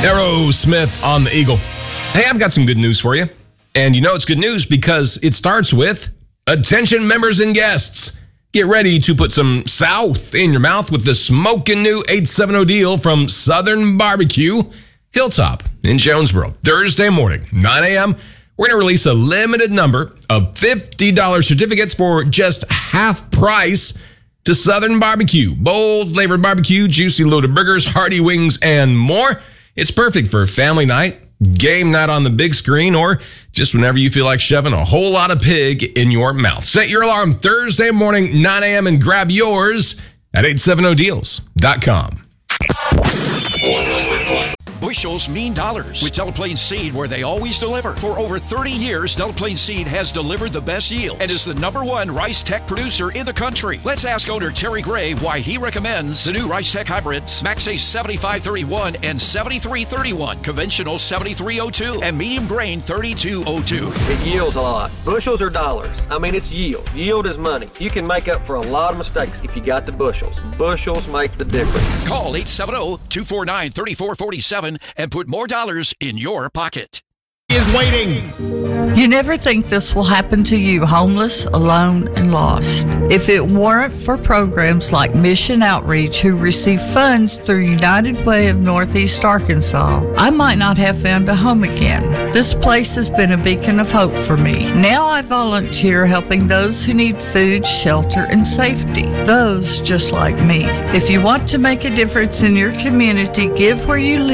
Aerosmith on the Eagle. Hey, I've got some good news for you. And you know it's good news because it starts with, attention members and guests. Get ready to put some South in your mouth with the smoking new 870 deal from Southern Barbecue, Hilltop in Jonesboro. Thursday morning, 9 a.m., we're going to release a limited number of $50 certificates for just half price to Southern Barbecue. Bold flavored barbecue, juicy loaded burgers, hearty wings, and more. It's perfect for family night, game night on the big screen, or just whenever you feel like shoving a whole lot of pig in your mouth. Set your alarm Thursday morning, 9 a.m. and grab yours at 870deals.com. Bushels mean dollars with Delaplane Seed, where they always deliver. For over 30 years, Delaplane Seed has delivered the best yield and is the #1 rice tech producer in the country. Let's ask owner Terry Gray why he recommends the new rice tech hybrids, Max Ace 7531 and 7331, conventional 7302, and medium grain 3202. It yields a lot. Bushels are dollars. I mean, it's yield. Yield is money. You can make up for a lot of mistakes if you got the bushels. Bushels make the difference. Call 870-249-3447 and put more dollars in your pocket. Is waiting. You never think this will happen to you, homeless, alone, and lost. If it weren't for programs like Mission Outreach, who receive funds through United Way of Northeast Arkansas, I might not have found a home again. This place has been a beacon of hope for me. Now I volunteer helping those who need food, shelter, and safety. Those just like me. If you want to make a difference in your community, give where you live.